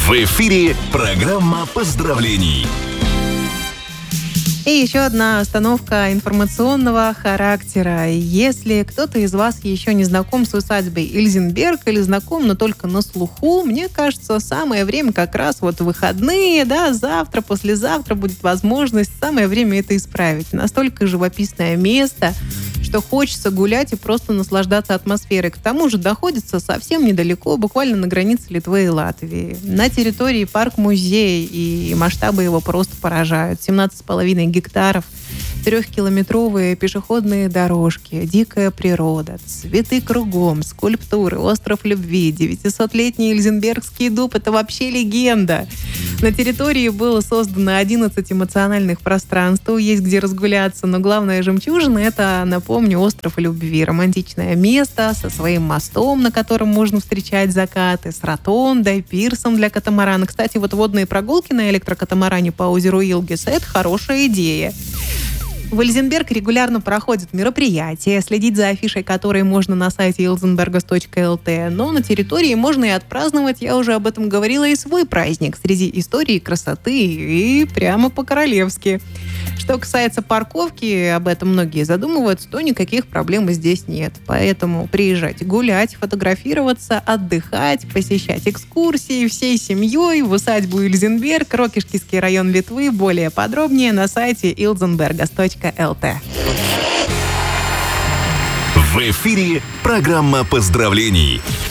В эфире программа поздравлений. И еще одна остановка информационного характера. Если кто-то из вас еще не знаком с усадьбой Ильзенберг или знаком, но только на слуху, мне кажется, самое время как раз вот выходные, да, завтра, послезавтра будет возможность, самое время это исправить. Настолько живописное место, что хочется гулять и просто наслаждаться атмосферой. К тому же находится совсем недалеко, буквально на границе Литвы и Латвии. На территории парк-музей, и масштабы его просто поражают. 17,5 гектаров, 3-километровые пешеходные дорожки, дикая природа, цветы кругом, скульптуры, остров любви, 900-летний Ильзенбергский дуб — это вообще легенда. На территории было создано 11 эмоциональных пространств, есть где разгуляться, но главная жемчужина — это, напомню, остров любви. Романтичное место со своим мостом, на котором можно встречать закаты, с ротондой, пирсом для катамарана. Кстати, вот водные прогулки на электрокатамаране по озеру Илгис — это хорошая идея. В Ильзенберг регулярно проходят мероприятия, следить за афишей, которые можно на сайте ilzenbergas.lt. Но на территории можно и отпраздновать, я уже об этом говорила, и свой праздник среди истории, красоты и прямо по-королевски. Что касается парковки, об этом многие задумываются, то никаких проблем здесь нет. Поэтому приезжайте гулять, фотографироваться, отдыхать, посещать экскурсии всей семьей в усадьбу Ильзенберг, Рокишкийский район Литвы. Более подробнее на сайте ilzenbergas.lt. В эфире программа поздравлений.